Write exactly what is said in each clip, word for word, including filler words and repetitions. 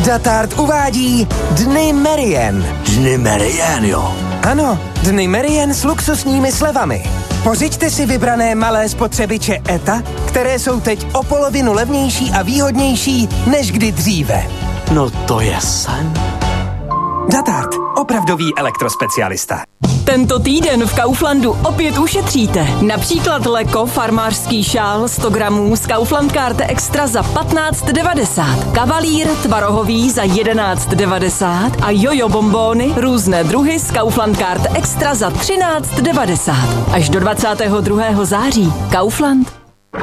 Datart uvádí Dny Merien. Dny Merien, jo. Ano, Dny Merien s luxusními slevami. Pořiďte si vybrané malé spotřebiče E T A, které jsou teď o polovinu levnější a výhodnější než kdy dříve. No to je sen. Datart, opravdový elektrospecialista. Tento týden v Kauflandu opět ušetříte. Například Leko farmářský šál sto gramů z Kaufland Karte Extra za patnáct devadesát. Kavalír tvarohový za jedenáct devadesát a jojo bombóny různé druhy z Kaufland Karte Extra za třináct devadesát. Až do dvacátého druhého září. Kaufland.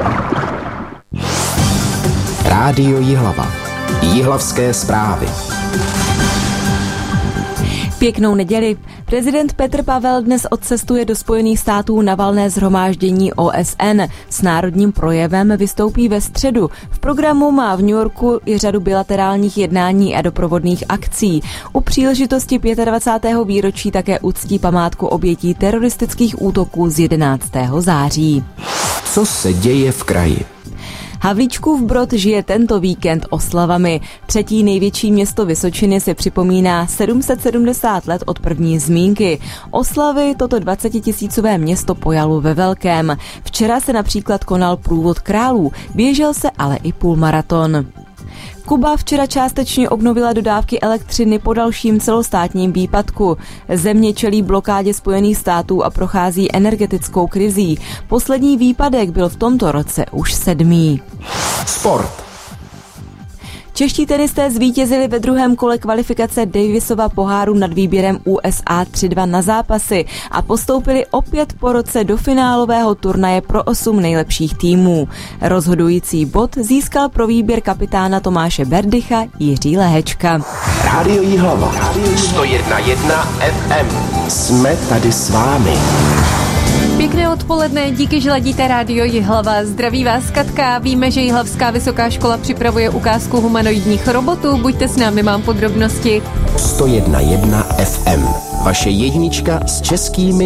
Rádio Jihlava. Jihlavské zprávy. Pěknou neděli. Prezident Petr Pavel dnes odcestuje do Spojených států na valné shromáždění O S N. S národním projevem vystoupí ve středu. V programu má v New Yorku i řadu bilaterálních jednání a doprovodných akcí. U příležitosti dvacátého pátého výročí také uctí památku obětí teroristických útoků z jedenáctého září. Co se děje v kraji? Havlíčkův Brod žije tento víkend oslavami. Třetí největší město Vysočiny si připomíná sedm set sedmdesát let od první zmínky. Oslavy toto dvacetitisícové město pojalo ve velkém. Včera se například konal průvod králů, běžel se ale i půlmaraton. Kuba včera částečně obnovila dodávky elektřiny po dalším celostátním výpadku. Země čelí blokádě Spojených států a prochází energetickou krizí. Poslední výpadek byl v tomto roce už sedmý. Sport. Čeští tenisté zvítězili ve druhém kole kvalifikace Davisova poháru nad výběrem U S A tři dva na zápasy a postoupili opět po roce do finálového turnaje pro osm nejlepších týmů. Rozhodující bod získal pro výběr kapitána Tomáše Berdycha Jiří Lehečka. Rádio Jihlava. sto jedna celá jedna F M. Jsme tady s vámi. Pěkné odpoledne, díky, že ladíte Rádio Jihlava. Zdraví vás Katka, víme, že Jihlavská vysoká škola připravuje ukázku humanoidních robotů, buďte s námi, mám podrobnosti. sto jedna celá jedna F M. Vaše jednička s českými